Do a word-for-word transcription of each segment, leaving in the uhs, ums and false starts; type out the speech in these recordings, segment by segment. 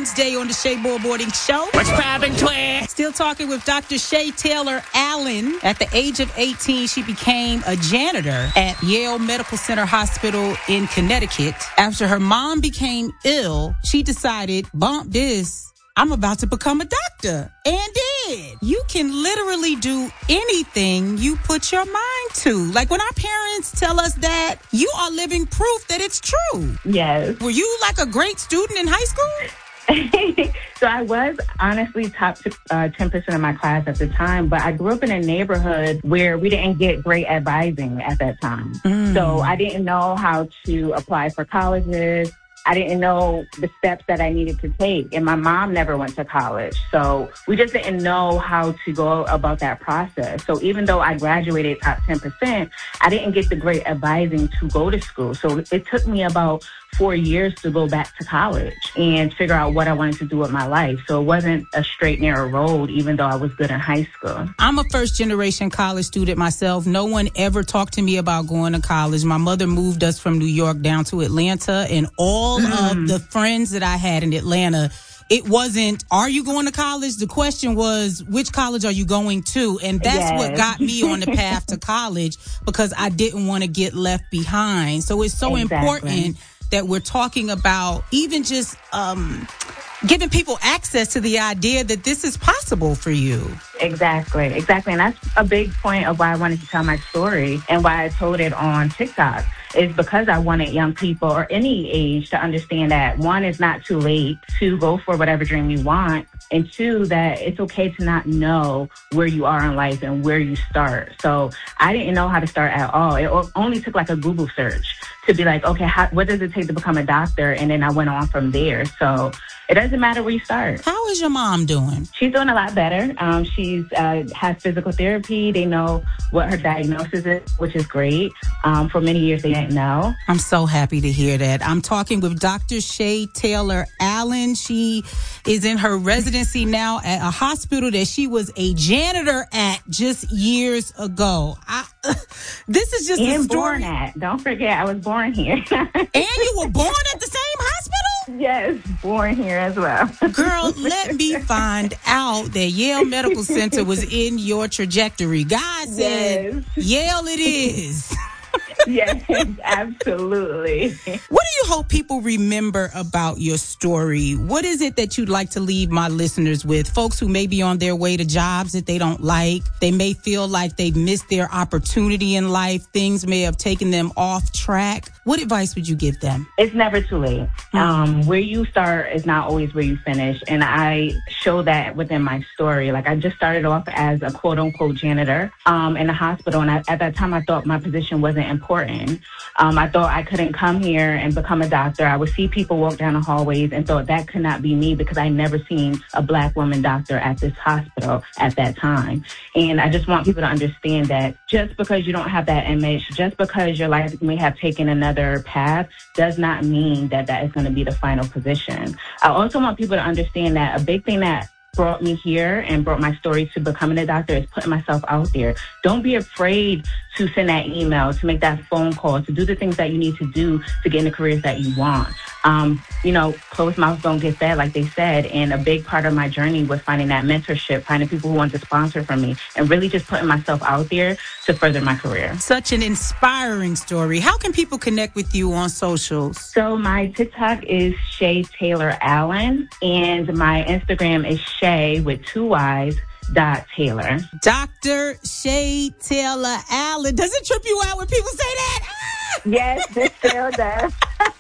Wednesday on the Shea Bull Morning Show. What's poppin', twin? Still talking with Doctor Shay Taylor Allen. At the age of eighteen, she became a janitor at Yale Medical Center Hospital in Connecticut. After her mom became ill, she decided, bump this, I'm about to become a doctor. And did. You can literally do anything you put your mind to. Like when our parents tell us that, you are living proof that it's true. Yes. Were you like a great student in high school? So I was honestly top uh, ten percent of my class at the time, but I grew up in a neighborhood where we didn't get great advising at that time. Mm. So I didn't know how to apply for colleges. I didn't know the steps that I needed to take. And my mom never went to college. So we just didn't know how to go about that process. So even though I graduated top ten percent, I didn't get the great advising to go to school. So it took me about four years to go back to college and figure out what I wanted to do with my life. So it wasn't a straight, narrow road, even though I was good in high school. I'm a first generation college student myself. No one ever talked to me about going to college. My mother moved us from New York down to Atlanta, and all mm. of the friends that I had in Atlanta, it wasn't, are you going to college? The question was, which college are you going to? And that's yes. what got me on the path to college, because I didn't want to get left behind. So it's so exactly. important that we're talking about even just um, giving people access to the idea that this is possible for you. Exactly, exactly. And that's a big point of why I wanted to tell my story and why I told it on TikTok, is because I wanted young people or any age to understand that, one, it's not too late to go for whatever dream you want, and two, that it's okay to not know where you are in life and where you start. So I didn't know how to start at all. It only took like a Google search to be like, okay, how, what does it take to become a doctor? And then I went on from there. So it doesn't matter where you start. How is your mom doing? She's doing a lot better. Um, she's uh, has physical therapy. They know what her diagnosis is, which is great. Um, for many years, they didn't know. I'm so happy to hear that. I'm talking with Doctor Shay Taylor Allen. She is in her residency now at a hospital that she was a janitor at just years ago. I, uh, this is just and a story. Born at. Don't forget, I was born here. And you were born at the same hospital? Yes, born here as well. Girl, let me find out that Yale Medical Center was in your trajectory. God said, yes. Yale it is. Yes, absolutely. What do you hope people remember about your story? What is it that you'd like to leave my listeners with? Folks who may be on their way to jobs that they don't like. They may feel like they've missed their opportunity in life. Things may have taken them off track. What advice would you give them? It's never too late. Mm-hmm. Um, where you start is not always where you finish. And I show that within my story. Like, I just started off as a quote unquote janitor um, in a hospital. And I, at that time, I thought my position wasn't important. Um, I thought I couldn't come here and become a doctor. I would see people walk down the hallways and thought that could not be me, because I never seen a black woman doctor at this hospital at that time. And I just want people to understand that just because you don't have that image, just because your life may have taken another path, does not mean that that is going to be the final position. I also want people to understand that a big thing that brought me here and brought my story to becoming a doctor is putting myself out there. Don't be afraid to send that email, to make that phone call, to do the things that you need to do to get in the careers that you want. Um, you know, closed mouths don't get fed, like they said. And a big part of my journey was finding that mentorship, finding people who want to sponsor for me, and really just putting myself out there to further my career. Such an inspiring story. How can people connect with you on socials? So my TikTok is Shay Taylor Allen, and my Instagram is Shay with two Y's. Dot Taylor. Doctor Shay Taylor Allen. Does it trip you out when people say that? Yes, it still does.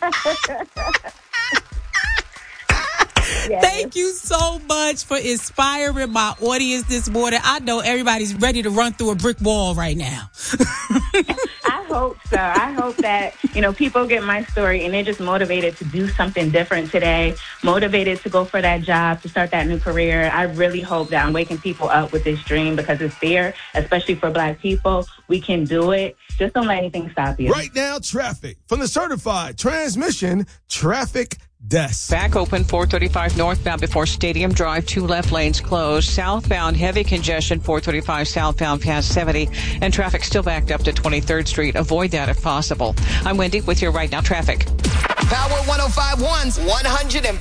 Yes. Thank you so much for inspiring my audience this morning. I know everybody's ready to run through a brick wall right now. I hope so. I hope that, you know, people get my story and they're just motivated to do something different today, motivated to go for that job, to start that new career. I really hope that I'm waking people up with this dream, because it's there, especially for Black people. We can do it. Just don't let anything stop you. Right now, traffic from the certified transmission traffic desk. Back open four thirty-five northbound before Stadium Drive. Two left lanes closed. Southbound, heavy congestion four thirty-five southbound past seventy. And traffic still backed up to twenty-third Street. Avoid that if possible. I'm Wendy with your Right Now traffic. Power one oh five one's one hundred